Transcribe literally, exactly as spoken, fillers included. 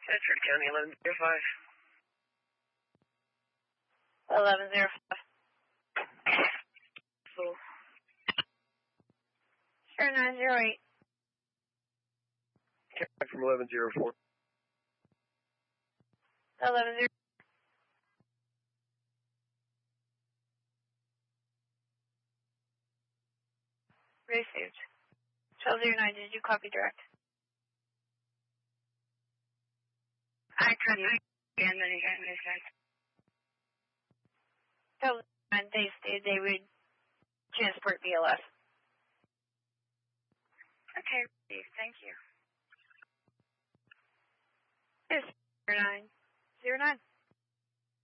Bedford County, eleven zero five. eleven zero five. So, Sure, nine zero eight. back from eleven zero four. eleven zero. Received. twelve zero nine, did you copy direct? I couldn't again, but it got me sense. twelve zero nine, they stated they would transport B L S. Okay, Steve, thank you. Yes, zero nine zero nine.